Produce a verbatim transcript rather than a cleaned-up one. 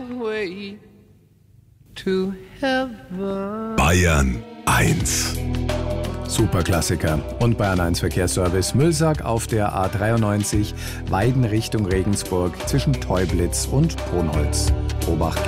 way to heaven. Bayern eins. Superklassiker. Und Bayern eins Verkehrsservice. Müllsack auf der A dreiundneunzig, Weiden Richtung Regensburg zwischen Teublitz und Ponholz. Obacht